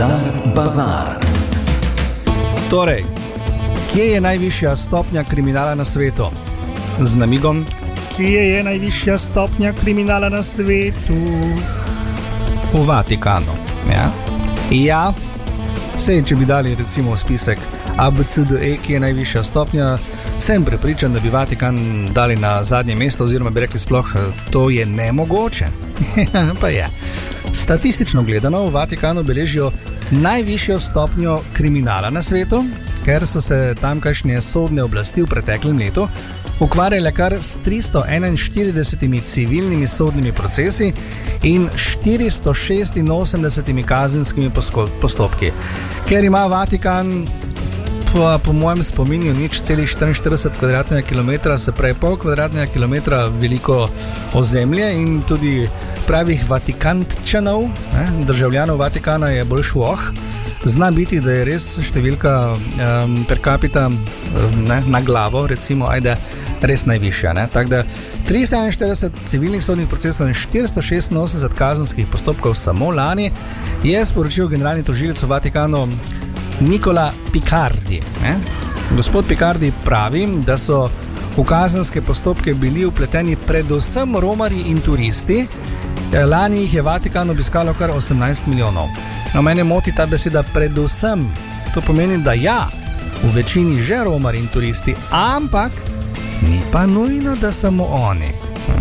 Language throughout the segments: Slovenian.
Bazar. Torej, kje je najvišja stopnja kriminala na svetu? Z namigom, Kje je najvišja stopnja kriminala na svetu? v Vatikanu. Ja. Sej, če bi dali recimo spisek ABCDE, ki je najvišja stopnja, sem prepričan, da bi Vatikan dali na zadnje mesto, oziroma bi rekli sploh, to je nemogoče. Pa je. Statistično gledano v Vatikanu beležijo najvišjo stopnjo kriminala na svetu, ker so se tamkajšnje sodne oblasti v preteklem letu ukvarjale kar s 341 civilnimi sodnimi procesi in 486 kazenskimi postopki. Ker ima Vatikan po mojem spominju 0,44 kvadratnega kilometra, se pravi pol kvadratnega kilometra veliko ozemlje in tudi pravih Vatikantčanov, državljanov Vatikana je bolj šloh. Zna biti, da je res številka per capita na glavo, recimo, res najvišja. Tako da 341 civilnih sodnih procesov in 486 kazenskih postopkov samo lani je sporočil generalni tožilec v Vatikanu Nicola Picardi. Gospod Picardi pravi, da so v kazenske postopke bili vpleteni predvsem romarji in turisti. Lani jih je Vatikan obiskalo kar 18 milijonov. Mene moti ta beseda predvsem. To pomeni, da ja, v večini že romarji in turisti, ampak ni pa nujno, da samo oni.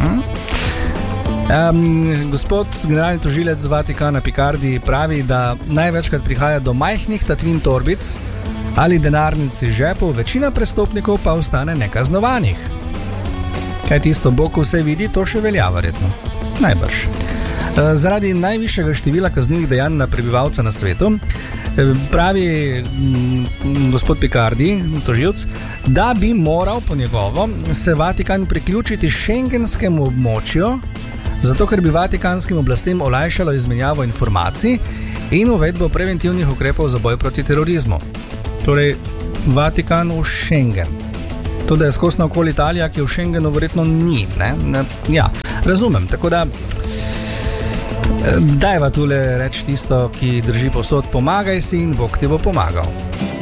Gospod generalni tožilec z Vatikana Picardi pravi, da največkrat prihaja do majhnih tatvin torbic ali denarnic iz žepov, večina prestopnikov pa ostane nekaznovanih. Kaj tisto Bog vse vidi, to še velja verjetno. Najbrž. Zaradi najvišjega števila kaznivih dejanj na prebivalca na svetu, pravi gospod Picardi, tožilec, da bi moral po njegovo se Vatikan priključiti šengenskemu območju, zato ker bi vatikanskim oblastem olajšalo izmenjavo informacij in uvedbo preventivnih ukrepov za boj proti terorizmu. Torej, Vatikan v Schengen. To, da je skosno okoli Italija, ki v Schengenu verjetno ni. Ja, razumem, tako da dajva tule reči tisto, ki drži povsod, pomagaj si in Bog ti bo pomagal.